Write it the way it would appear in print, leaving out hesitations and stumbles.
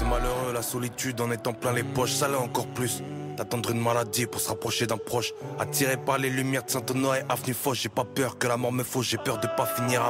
C'est malheureux la solitude en étant plein les poches, ça l'est encore plus. D'attendre une maladie pour se rapprocher d'un proche. Attiré par les lumières de Saint-Honoré, avenue Foch. J'ai pas peur que la mort me fauche, j'ai peur de pas finir à